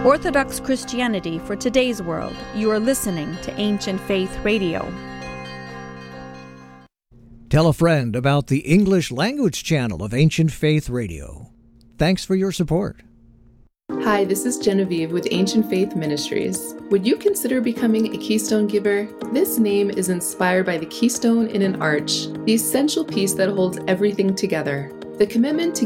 Orthodox Christianity for today's world. You are listening to Ancient Faith Radio. Tell a friend about the English language channel of Ancient Faith Radio. Thanks for your support. Hi, this is Genevieve with Ancient Faith Ministries. Would you consider becoming a Keystone Giver? This name is inspired by the keystone in an arch, the essential piece that holds everything together. The commitment to